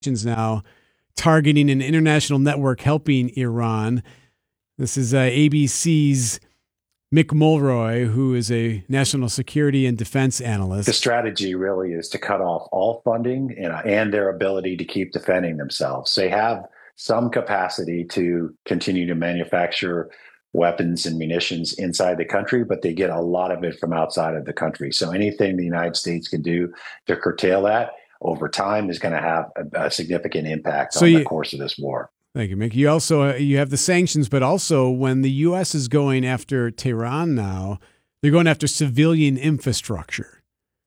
now targeting an international network helping Iran. This is ABC's Mick Mulroy, who is a national security and defense analyst. The strategy really is to cut off all funding and their ability to keep defending themselves. They have some capacity to continue to manufacture weapons and munitions inside the country, but they get a lot of it from outside of the country. So anything the United States can do to curtail that over time is going to have a significant impact on the course of this war. Thank you, Mick. You also you have the sanctions, but also when the U.S. is going after Tehran now, they're going after civilian infrastructure,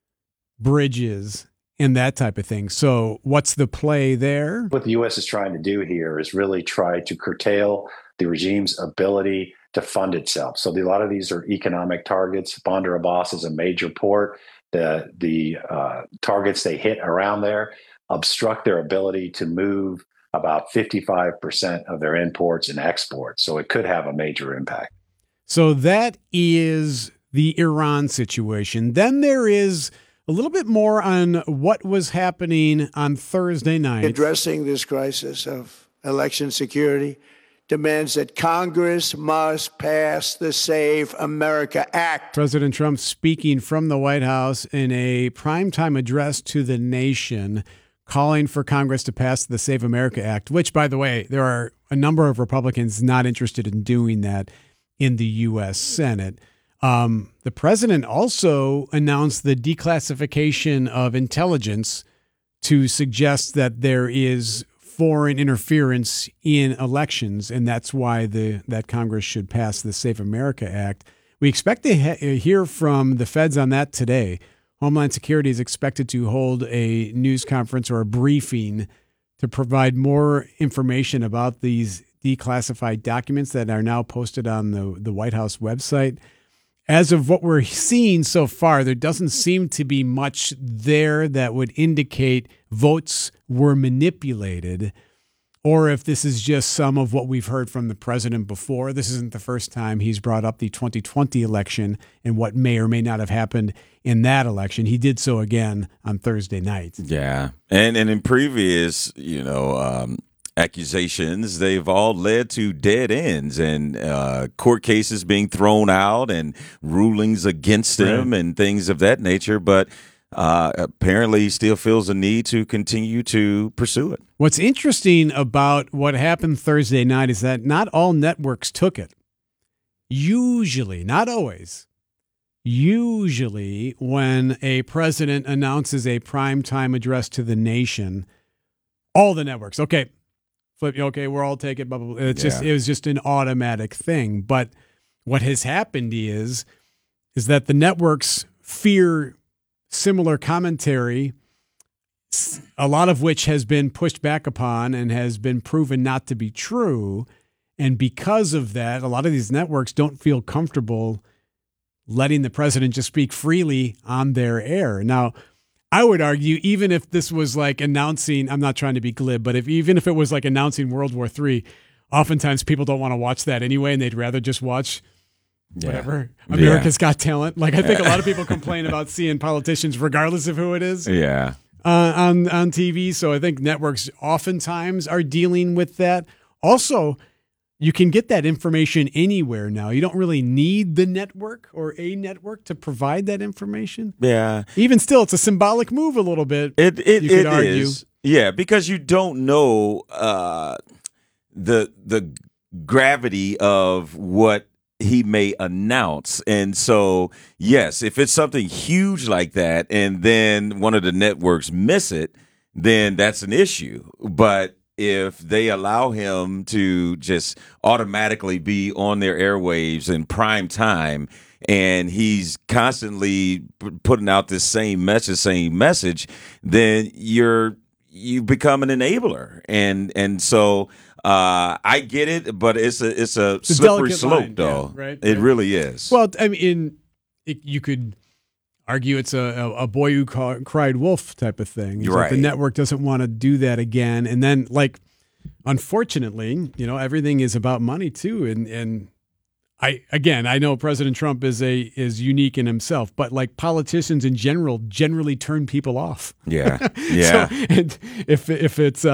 bridges, and that type of thing. So what's the play there? What the U.S. is trying to do here is really try to curtail the regime's ability to fund itself. So a lot of these are economic targets. Bandar Abbas is a major port. The targets they hit around there obstruct their ability to move about 55% of their imports and exports. So it could have a major impact. So that is the Iran situation. Then there is a little bit more on what was happening on Thursday night. Addressing this crisis of election security demands that Congress must pass the Save America Act. President Trump speaking from the White House in a primetime address to the nation, calling for Congress to pass the Save America Act, which, by the way, there are a number of Republicans not interested in doing that in the U.S. Senate. The president also announced the declassification of intelligence to suggest that there is foreign interference in elections, and that's why that Congress should pass the Save America Act. We expect to hear from the feds on that today. Homeland Security is expected to hold a news conference or a briefing to provide more information about these declassified documents that are now posted on the White House website. As of what we're seeing so far, there doesn't seem to be much there that would indicate votes were manipulated, or if this is just some of what we've heard from the president before. This isn't the first time he's brought up the 2020 election and what may or may not have happened in that election. He did so again on Thursday night. Yeah. And in previous, accusations, they've all led to dead ends and court cases being thrown out and rulings against him and things of that nature. But apparently he still feels a need to continue to pursue it. What's interesting about what happened Thursday night is that not all networks took it. Usually, not always, usually when a president announces a primetime address to the nation, all the networks, okay, we're all taking it, blah, blah, blah. It was just an automatic thing. But what has happened is that the networks fear similar commentary, a lot of which has been pushed back upon and has been proven not to be true. And because of that, a lot of these networks don't feel comfortable letting the president just speak freely on their air. Now, I would argue, even if this was like announcing, I'm not trying to be glib, but even if it was like announcing World War III, oftentimes people don't want to watch that anyway, and they'd rather just watch whatever, America's Got Talent. Like, I think a lot of people complain about seeing politicians, regardless of who it is, on TV. So I think networks oftentimes are dealing with that. Also, you can get that information anywhere now. You don't really need the network or a network to provide that information. Yeah. Even still, it's a symbolic move a little bit. It is. Yeah, because you don't know the gravity of what he may announce. And so, yes, if it's something huge like that and then one of the networks miss it, then that's an issue. But if they allow him to just automatically be on their airwaves in prime time and he's constantly putting out this same message, then you become an enabler. And so I get it, but it's a slippery slope, line, though. Yeah, right? It really is. Well, I mean, you could argue it's a boy who cried wolf type of thing. Right. Like the network doesn't want to do that again. And then, like, unfortunately, everything is about money too. And I know President Trump is unique in himself, but like politicians in general generally turn people off. Yeah. Yeah. So, and if it's